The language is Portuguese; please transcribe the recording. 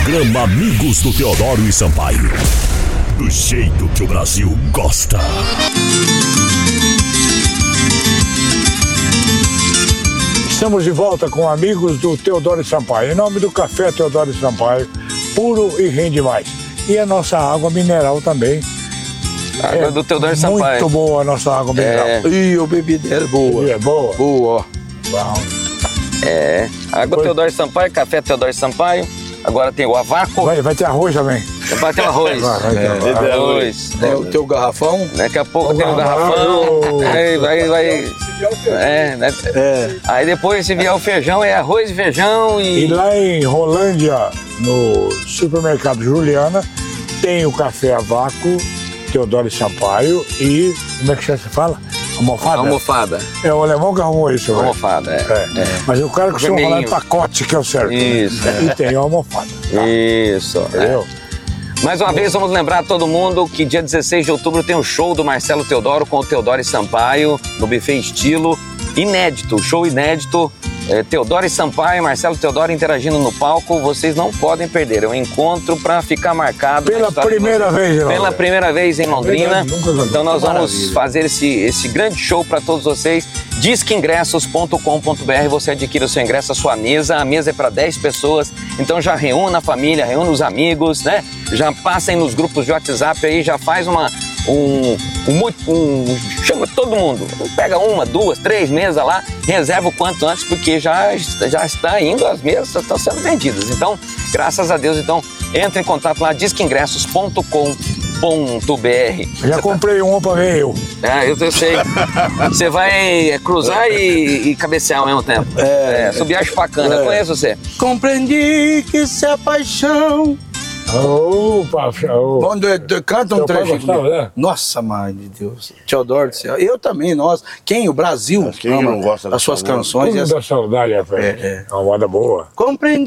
Programa Amigos do Teodoro e Sampaio. Do jeito que o Brasil gosta. Estamos de volta com Amigos do Teodoro e Sampaio. Em nome do Café Teodoro e Sampaio, puro e rende mais. E a nossa água mineral também. Água do Teodoro e Sampaio. Muito boa a nossa água mineral. E o bebida é boa. É boa? Boa. Bom. Água Teodoro e Sampaio, Café Teodoro e Sampaio. Agora tem o Avaco. Vai ter arroz também. Vai ter arroz. Vai ter arroz. É o teu garrafão? Daqui a pouco tem o garrafão. Vai. Aí depois, se vier o feijão, é arroz e feijão E lá em Rolândia, no supermercado Juliana, tem o café a vácuo, Teodoro e Sampaio e, como é que você fala? Almofada? Almofada. É o alemão que arrumou isso. Almofada, Mas o cara costuma falar em pacote, que é o certo. Isso. E tem a almofada. Tá? Isso. Entendeu? Mais uma vez, vamos lembrar a todo mundo que dia 16 de outubro tem o show do Marcelo Teodoro com o Teodoro e Sampaio no Buffet Estilo. Inédito, show inédito. Teodoro e Sampaio, Marcelo Teodoro interagindo no palco. Vocês não podem perder. É um encontro para ficar marcado. Pela primeira vez em Londrina. Pela primeira vez em Londrina. Então nós vamos fazer esse grande show para todos vocês. Disqueingressos.com.br. Você adquire o seu ingresso, a sua mesa. A mesa é para 10 pessoas. Então já reúna a família, reúna os amigos, né? Já passem nos grupos de WhatsApp aí, já faz chama todo mundo. Pega 1, 2, 3 mesas lá, reserva o quanto antes, porque já está indo, as mesas estão sendo vendidas. Então, graças a Deus, entre em contato lá, disqueingressos.com.br. Já comprei um pra ver eu. Eu sei. Você vai cruzar e cabecear ao mesmo tempo. Subir a chupacana. Conheço você. Compreendi que isso é paixão. Opa, Canta um trecho. Gostava, né? Nossa, mãe de Deus. Teodoro do céu. Eu também, nós. O Brasil quem ama não gosta as suas Todo canções. mundo dá saudade, é uma moda boa. Compreendi